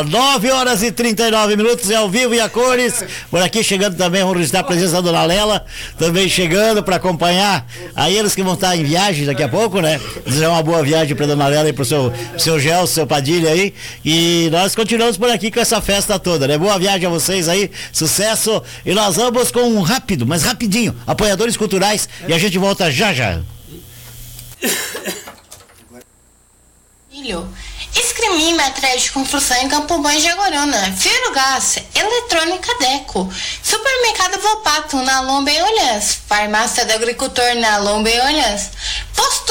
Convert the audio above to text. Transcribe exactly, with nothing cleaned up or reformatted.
nove horas e trinta e nove minutos, é ao vivo e a cores. Por aqui chegando também, vamos registrar a presença da dona Lela, também chegando para acompanhar aí eles que vão estar em viagem daqui a pouco, né? Desejar uma boa viagem para dona Lela e pro seu, seu Gelson, seu Padilha aí. E nós continuamos por aqui com essa festa toda, né? Boa viagem a vocês aí, sucesso. E nós vamos com um rápido, mas rapidinho, apoiadores culturais, e a gente volta já já. Escremi, materiais de construção em Campo Bom e Jaguaruna. Fio Gás, Eletrônica Deco. Supermercado Volpato, na Lomba em Olhãs. Farmácia do Agricultor, na Lomba em Olhãs. Posto